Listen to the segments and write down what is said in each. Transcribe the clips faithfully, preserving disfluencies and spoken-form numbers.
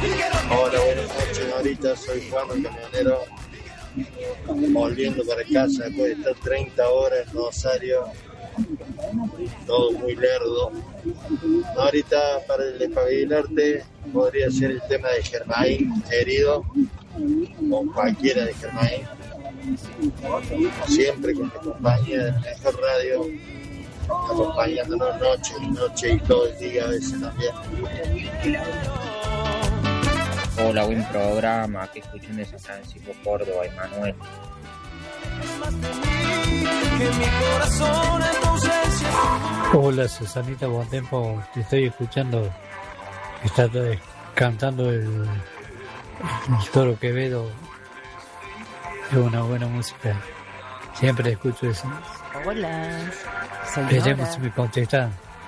Hola, buenas noches, Norita. Soy Juan, el camionero, volviendo para casa después de estar treinta horas en Rosario. Todo muy lerdo. Norita, para el despabilarte, podría ser el tema de Germain, herido, o cualquiera de Germain. Siempre con la compañía de la mejor radio, acompañándonos noche y noche y todo el día a veces también. Hola, buen programa, que escuchen de San Francisco, Córdoba, Emanuel. Hola, Susanita, buen tiempo, te estoy escuchando, estás cantando el, el Toro Quevedo, es una buena música, siempre escucho eso. Hola, soy Veremos si me contestan.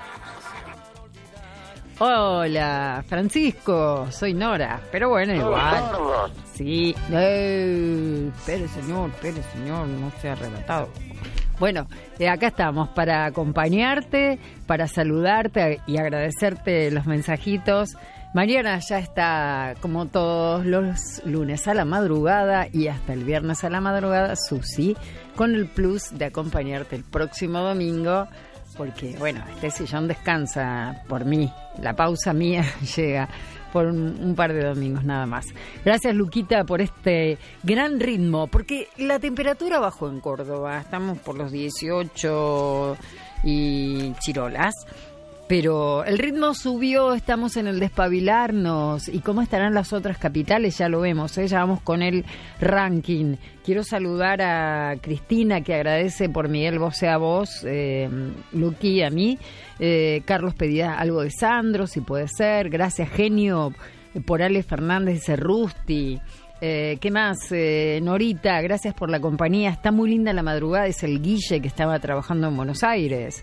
Hola, Francisco, soy Nora, pero bueno, igual. Sí, eh, espere señor, espere señor, no sea arrebatado. Bueno, eh, acá estamos para acompañarte, para saludarte y agradecerte los mensajitos. Mariana ya está, como todos los lunes a la madrugada y hasta el viernes a la madrugada, Susi, con el plus de acompañarte el próximo domingo. Porque, bueno, este sillón descansa por mí. La pausa mía llega por un, un par de domingos nada más. Gracias, Luquita, por este gran ritmo. Porque la temperatura bajó en Córdoba. Estamos por los dieciocho y chirolas. Pero el ritmo subió, estamos en el despabilarnos. ¿Y cómo estarán las otras capitales? Ya lo vemos, ¿eh? Ya vamos con el ranking. Quiero saludar a Cristina, que agradece por Miguel Bosé a vos, eh, Luqui a mí. Eh, Carlos pedía algo de Sandro, si puede ser. Gracias, Genio, por Ale Fernández, dice Rusti. Eh, ¿Qué más? Eh, Norita, gracias por la compañía. Está muy linda la madrugada, es el Guille, que estaba trabajando en Buenos Aires.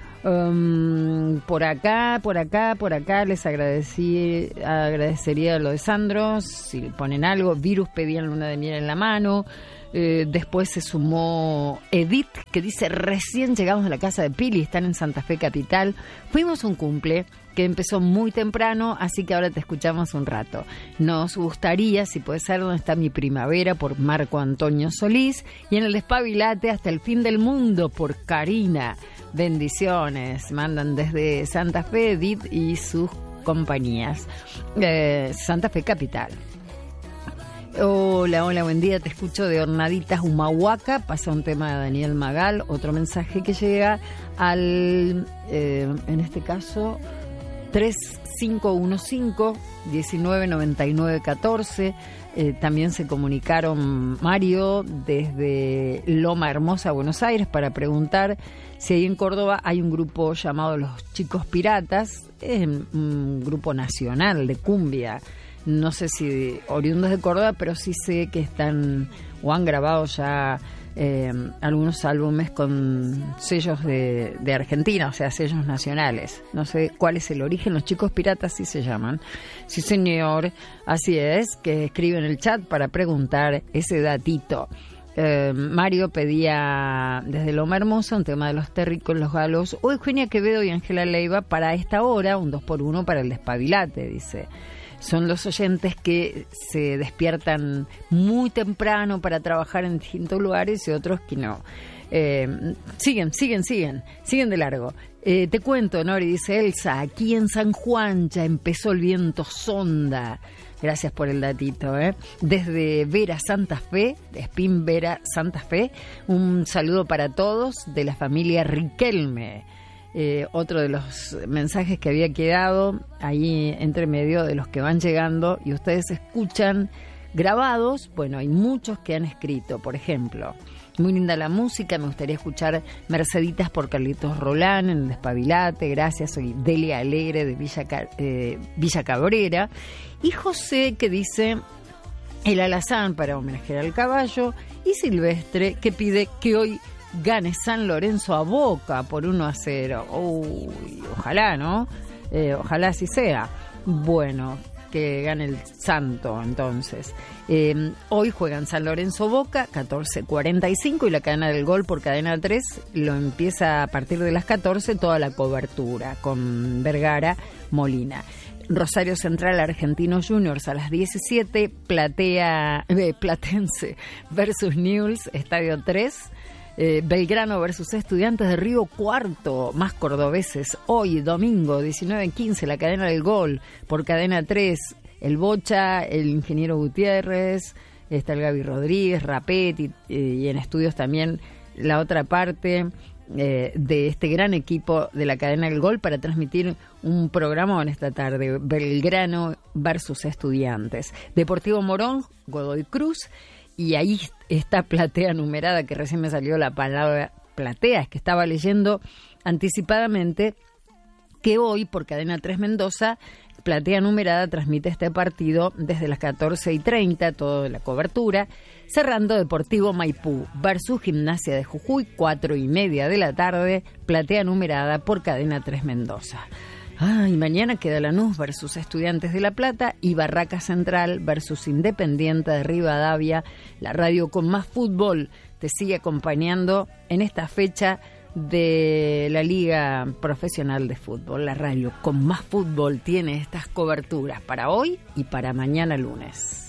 Um, por acá, por acá, por acá les agradecí, agradecería lo de Sandro, si ponen algo. Virus pedían luna de miel en la mano. Eh, después se sumó Edith, que dice: recién llegamos de la casa de Pili, están en Santa Fe Capital. Fuimos un cumple que empezó muy temprano, así que ahora te escuchamos un rato. Nos gustaría, si puede ser, ¿Dónde está mi primavera?, por Marco Antonio Solís. Y en el Despabilate, Hasta el fin del mundo, por Karina. Bendiciones, mandan desde Santa Fe, Edith y sus compañías. Eh, Santa Fe Capital. Hola, hola, buen día, te escucho de Hornaditas, Humahuaca. Pasa un tema de Daniel Magal, otro mensaje que llega al, eh, en este caso, tres cinco uno cinco, diecinueve noventa y nueve catorce. Eh, también se comunicaron Mario desde Loma Hermosa, Buenos Aires, para preguntar si ahí en Córdoba hay un grupo llamado Los Chicos Piratas. Es un grupo nacional de cumbia. No sé si oriundos de Córdoba, pero sí sé que están o han grabado ya eh, algunos álbumes con sellos de, de Argentina, o sea, sellos nacionales. No sé cuál es el origen. Los Chicos Piratas sí se llaman. Sí, señor, así es, que escribe en el chat para preguntar ese datito. Eh, Mario pedía desde Loma Hermosa un tema de Los Terricos, Los Galos, o Eugenia Quevedo y Ángela Leiva para esta hora, un dos por uno para el Despabilate, dice. Son los oyentes que se despiertan muy temprano para trabajar en distintos lugares y otros que no. Eh, siguen, siguen, siguen, siguen de largo. Eh, te cuento, Nori, dice Elsa, aquí en San Juan ya empezó el viento sonda. Gracias por el datito, ¿eh? Desde Vera Santa Fe, de Spin Vera Santa Fe, un saludo para todos de la familia Riquelme. Eh, otro de los mensajes que había quedado ahí entre medio de los que van llegando y ustedes escuchan grabados. Bueno, hay muchos que han escrito, por ejemplo, muy linda la música, me gustaría escuchar Merceditas por Carlitos Rolán en el Despabilate, gracias, soy Delia Alegre de Villa, eh, Villa Cabrera. Y José, que dice el alazán para homenajear al caballo, y Silvestre, que pide que hoy gane San Lorenzo a Boca por uno a cero. Uy, ojalá, ¿no? Eh, ojalá así sea. Bueno, que gane el Santo, entonces. Eh, hoy juegan San Lorenzo Boca, catorce cuarenta y cinco, y la cadena del gol por Cadena tres lo empieza a partir de las catorce, toda la cobertura con Vergara, Molina. Rosario Central Argentinos Juniors a las diecisiete, Platea, eh, Platense versus Newell's, Estadio tres, eh, Belgrano versus Estudiantes de Río Cuarto, más cordobeses, hoy domingo diecinueve quince, la cadena del gol, por Cadena tres, el Bocha, el Ingeniero Gutiérrez, está el Gaby Rodríguez, Rapetti, eh, y en estudios también la otra parte eh, de este gran equipo de la cadena del gol para transmitir un programa en esta tarde, Belgrano versus Estudiantes. Deportivo Morón, Godoy Cruz, y ahí está Platea numerada, que recién me salió la palabra platea, es que estaba leyendo anticipadamente que hoy por Cadena tres Mendoza, Platea Numerada transmite este partido desde las catorce y treinta, toda la cobertura, cerrando Deportivo Maipú versus Gimnasia de Jujuy, cuatro y media de la tarde, Platea Numerada por Cadena tres Mendoza. Ah, y mañana queda Lanús versus Estudiantes de La Plata y Barraca Central versus Independiente de Rivadavia. La radio con más fútbol te sigue acompañando en esta fecha de la Liga Profesional de Fútbol. La radio con más fútbol tiene estas coberturas para hoy y para mañana lunes.